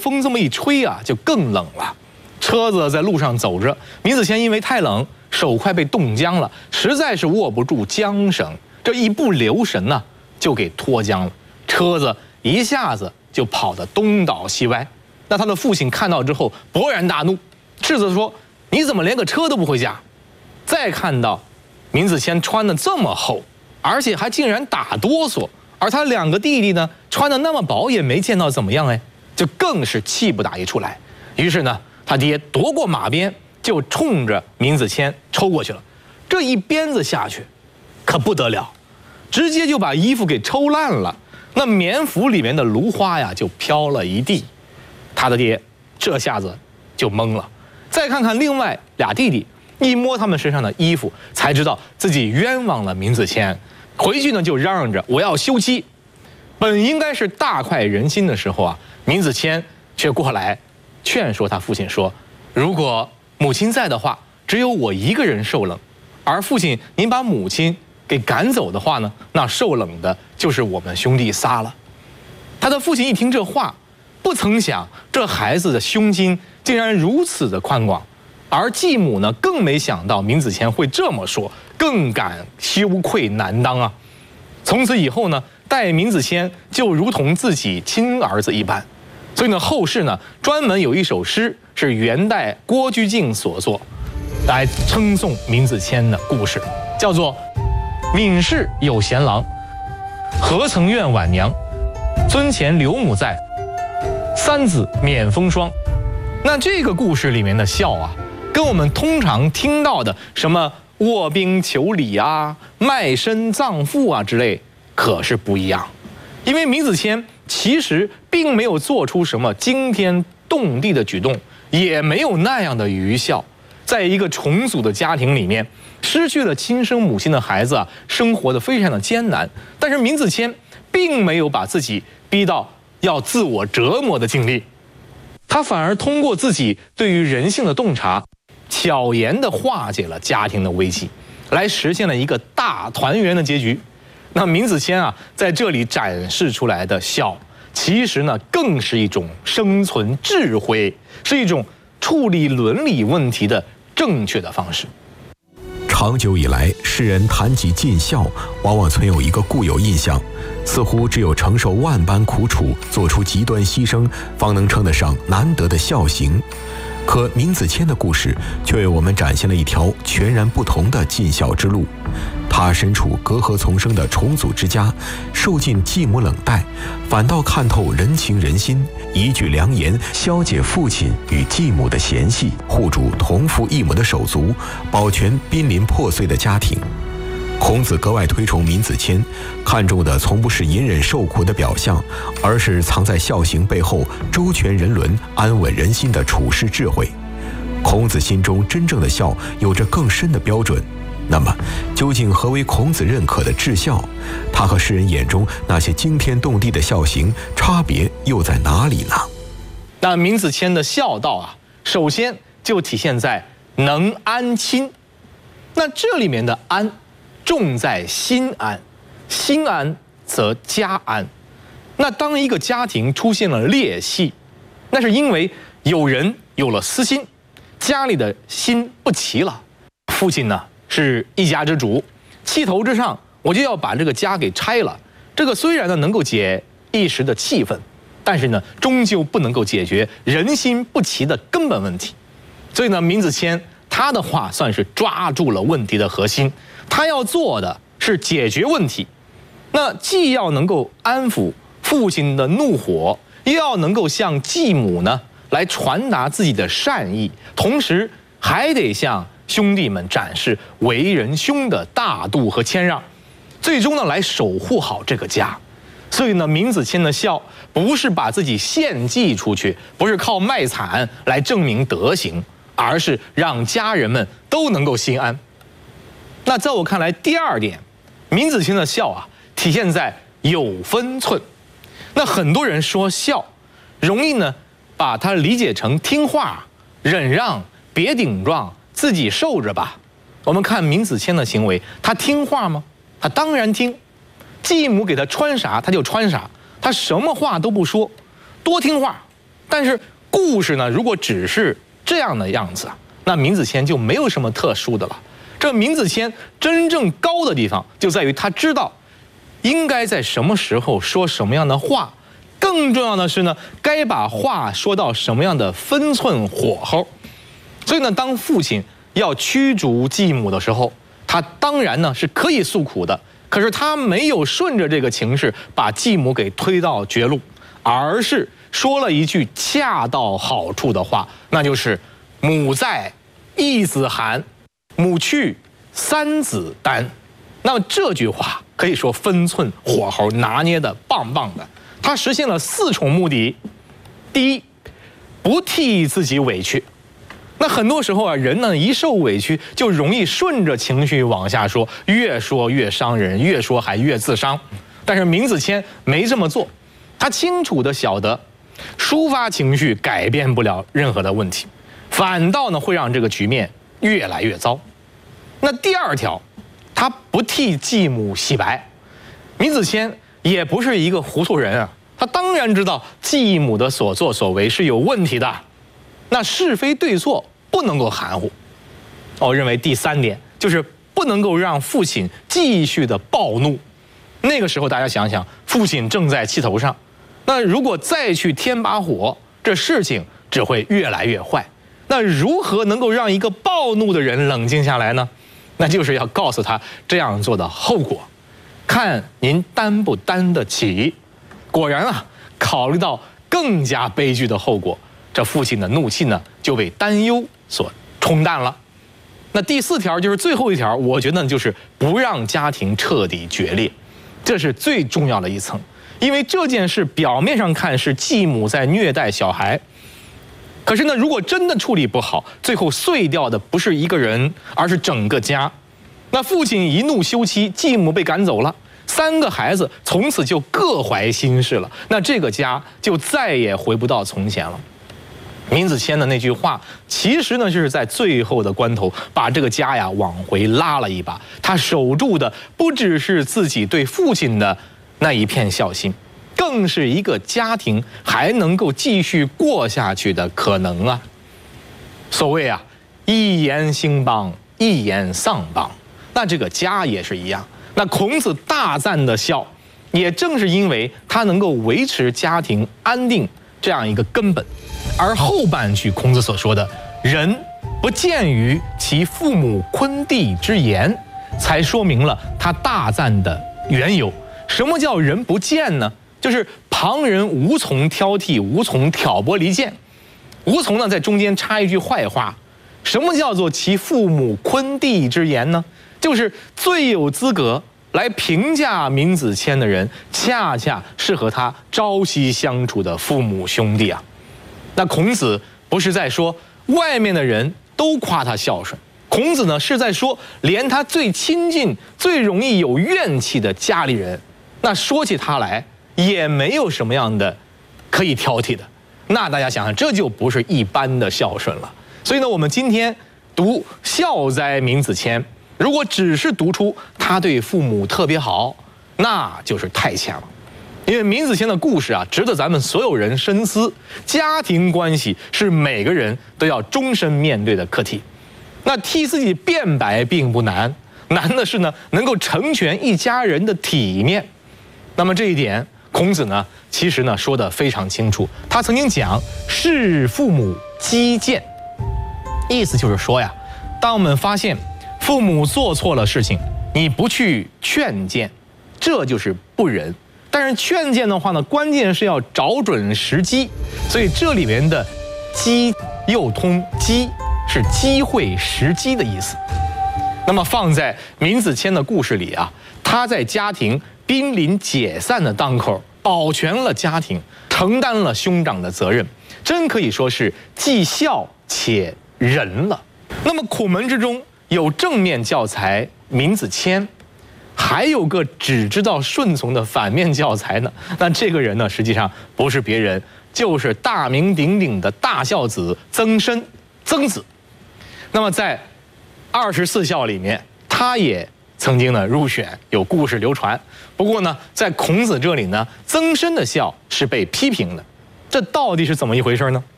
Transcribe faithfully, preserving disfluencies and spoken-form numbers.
风这么一吹啊，就更冷了。车子在路上走着，闵子骞因为太冷，手快被冻僵了，实在是握不住缰绳，这一不留神呢、啊，就给脱缰了。车子一下子就跑得东倒西歪。那他的父亲看到之后勃然大怒，斥责说：“你怎么连个车都不会驾？”再看到闵子骞穿得这么厚，而且还竟然打哆嗦，而他两个弟弟呢穿得那么薄，也没见到怎么样哎，就更是气不打一处来。于是呢，他爹夺过马鞭，就冲着闵子骞抽过去了。这一鞭子下去，可不得了，直接就把衣服给抽烂了。那棉服里面的芦花呀，就飘了一地。他的爹这下子就懵了。再看看另外俩弟弟，一摸他们身上的衣服，才知道自己冤枉了闵子骞。回去呢，就嚷嚷着我要休妻。本应该是大快人心的时候啊，闵子骞却过来劝说他父亲说：“如果母亲在的话，只有我一个人受冷；而父亲您把母亲给赶走的话呢，那受冷的就是我们兄弟仨了。”他的父亲一听这话，不曾想这孩子的胸襟竟然如此的宽广，而继母呢，更没想到闵子骞会这么说，更感羞愧难当啊。从此以后呢，待闵子骞就如同自己亲儿子一般。所以呢，后世呢专门有一首诗是元代郭居敬所作，来称颂闵子骞的故事，叫做“闵氏有贤郎，何曾怨晚娘？尊前刘母在，三子免风霜。”那这个故事里面的孝啊，跟我们通常听到的什么卧冰求鲤啊、卖身葬父啊之类，可是不一样。因为闵子骞其实并没有做出什么惊天动地的举动，也没有那样的愚孝。在一个重组的家庭里面，失去了亲生母亲的孩子啊，生活得非常的艰难。但是闵子骞并没有把自己逼到要自我折磨的境地，他反而通过自己对于人性的洞察，巧言地化解了家庭的危机，来实现了一个大团圆的结局。那闵子骞啊，在这里展示出来的孝，其实呢，更是一种生存智慧，是一种处理伦理问题的正确的方式。 长久以来，世人谈及尽孝，往往存有一个固有印象，似乎只有承受万般苦楚，做出极端牺牲，方能称得上难得的孝行。可闵子骞的故事却为我们展现了一条全然不同的尽孝之路。他身处隔河丛生的重组之家，受尽继母冷待，反倒看透人情人心，一句良言消解父亲与继母的嫌隙，护住同父异母的手足，保全濒临破碎的家庭。孔子格外推崇闵子骞，看重的从不是隐忍受苦的表象，而是藏在孝行背后周全人伦、安稳人心的处世智慧。孔子心中真正的孝有着更深的标准。那么，究竟何为孔子认可的至孝？他和世人眼中那些惊天动地的孝行差别又在哪里呢？ 那闵子骞的孝道啊，首先就体现在能安亲。那这里面的安，重在心安，心安则家安。那当一个家庭出现了裂隙，那是因为有人有了私心，家里的心不齐了。父亲呢是一家之主，气头之上，我就要把这个家给拆了。这个虽然呢能够解一时的气愤，但是呢终究不能够解决人心不齐的根本问题。所以呢，闵子骞他的话算是抓住了问题的核心。他要做的是解决问题，那既要能够安抚父亲的怒火，又要能够向继母呢来传达自己的善意，同时还得向兄弟们展示为人兄的大度和谦让，最终呢来守护好这个家。所以呢，闵子骞的孝不是把自己献祭出去，不是靠卖惨来证明德行，而是让家人们都能够心安。那在我看来，第二点，闵子骞的孝啊，体现在有分寸。那很多人说孝，容易呢把它理解成听话、忍让、别顶撞，自己受着吧。我们看闵子骞的行为，他听话吗？他当然听。继母给他穿啥，他就穿啥，他什么话都不说，多听话。 但是故事呢，如果只是这样的样子啊，那闵子骞就没有什么特殊的了。这闵子骞真正高的地方就在于他知道应该在什么时候说什么样的话，更重要的是呢，该把话说到什么样的分寸火候。所以呢，当父亲要驱逐继母的时候，他当然呢是可以诉苦的，可是他没有顺着这个情势把继母给推到绝路，而是说了一句恰到好处的话，那就是“母在，一子寒；母去，三子担”。那么这句话可以说分寸火候拿捏的棒棒的，它实现了四重目的。第一，不替自己委屈。那很多时候啊，人呢一受委屈就容易顺着情绪往下说，越说越伤人，越说还越自伤。但是闵子骞没这么做，他清楚地晓得，抒发情绪改变不了任何的问题，反倒呢会让这个局面越来越糟。那第二条，他不替继母洗白。闵子骞也不是一个糊涂人啊，他当然知道继母的所作所为是有问题的。那是非对错不能够含糊。我认为第三点就是不能够让父亲继续的暴怒。那个时候大家想想，父亲正在气头上，那如果再去添把火，这事情只会越来越坏。那如何能够让一个暴怒的人冷静下来呢？那就是要告诉他这样做的后果，看您担不担得起。果然啊，考虑到更加悲剧的后果，这父亲的怒气呢就被担忧所冲淡了。那第四条就是最后一条，我觉得就是不让家庭彻底决裂，这是最重要的一层。因为这件事表面上看是继母在虐待小孩，可是呢，如果真的处理不好，最后碎掉的不是一个人，而是整个家。那父亲一怒休妻，继母被赶走了，三个孩子从此就各怀心事了，那这个家就再也回不到从前了。闵子骞的那句话，其实呢就是在最后的关头把这个家呀往回拉了一把。他守住的不只是自己对父亲的那一片孝心，更是一个家庭还能够继续过下去的可能啊。所谓啊，一言兴邦，一言丧邦。那这个家也是一样。那孔子大赞的孝，也正是因为他能够维持家庭安定这样一个根本。而后半句孔子所说的“人不见于其父母昆弟之言”，才说明了他大赞的缘由。什么叫人不见呢？就是旁人无从挑剔，无从挑拨离间，无从呢在中间插一句坏话。什么叫做其父母昆弟之言呢？就是最有资格来评价闵子骞的人，恰恰是和他朝夕相处的父母兄弟啊。那孔子不是在说外面的人都夸他孝顺，孔子呢是在说连他最亲近、最容易有怨气的家里人，那说起他来也没有什么样的可以挑剔的。那大家想想，这就不是一般的孝顺了。所以呢，我们今天读孝哉闵子骞，如果只是读出他对父母特别好，那就是太浅了。因为闵子骞的故事啊，值得咱们所有人深思。家庭关系是每个人都要终身面对的课题。那替自己辩白并不难，难的是呢，能够成全一家人的体面。那么这一点，孔子呢，其实呢说得非常清楚。他曾经讲“视父母积谏”，意思就是说呀，当我们发现父母做错了事情，你不去劝谏，这就是不仁。但是劝谏的话呢，关键是要找准时机，所以这里面的“机”又通“机”，是机会、时机的意思。那么放在闵子骞的故事里啊，他在家庭濒临解散的当口，保全了家庭，承担了兄长的责任，真可以说是既孝且仁了。那么苦门之中有正面教材闵子骞，还有个只知道顺从的反面教材呢。那这个人呢，实际上不是别人，就是大名鼎鼎的大孝子曾参，曾子。那么在二十四孝里面，他也曾经呢入选，有故事流传。不过呢，在孔子这里呢，曾参的孝是被批评的。 这到底是怎么一回事呢？